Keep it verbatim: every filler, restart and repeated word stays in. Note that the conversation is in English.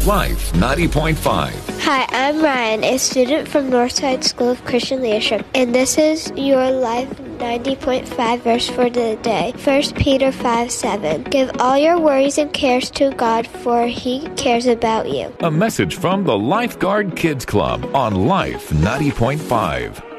Life ninety point five. Hi, I'm Ryan, a student from Northside School of Christian Leadership, and this is your Life ninety point five verse for the day. First Peter five seven. Give all your worries and cares to God, for He cares about you. A message from the Lifeguard Kids Club on Life ninety point five.